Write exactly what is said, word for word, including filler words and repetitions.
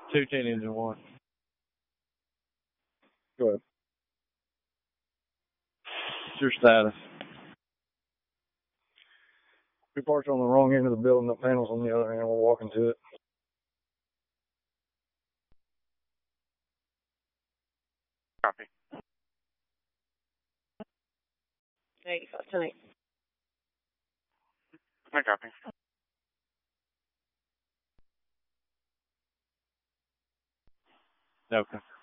two ten engine one. Go ahead. What's your status? We parked on the wrong end of the building. The panel's on the other end. We're walking to it. Copy. eighty-five tonight. I copy. Okay.